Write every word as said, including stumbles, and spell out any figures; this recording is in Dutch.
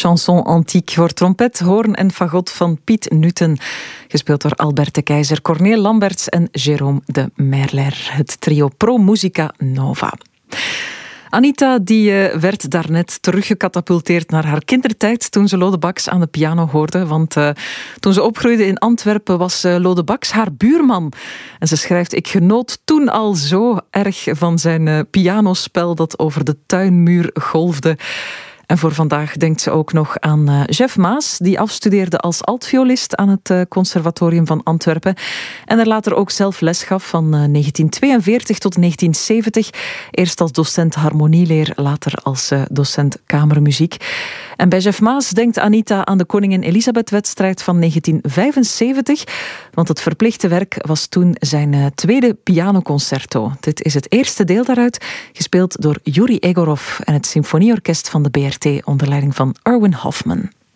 chanson antique voor trompet, hoorn en fagot van Piet Nutten. Gespeeld door Albert de Keizer, Corneel Lamberts en Jérôme de Merler. Het trio Pro Musica Nova. Anita die werd daarnet teruggecatapulteerd naar haar kindertijd toen ze Lode Baks aan de piano hoorde. Want uh, toen ze opgroeide in Antwerpen was uh, Lode Baks haar buurman. En ze schrijft: ik genoot toen al zo erg van zijn uh, pianospel dat over de tuinmuur golfde. En voor vandaag denkt ze ook nog aan uh, Jeff Maas, die afstudeerde als altviolist aan het uh, Conservatorium van Antwerpen. En er later ook zelf les gaf van uh, negentien tweeënveertig tot negentien zeventig. Eerst als docent harmonieleer, later als uh, docent kamermuziek. En bij Jeff Maas denkt Anita aan de Koningin Elisabeth-wedstrijd van negentien vijfenzeventig. Want het verplichte werk was toen zijn uh, tweede pianoconcerto. Dit is het eerste deel daaruit, gespeeld door Yuri Egorov en het symfonieorkest van de B R T onder leiding van Erwin Hoffman.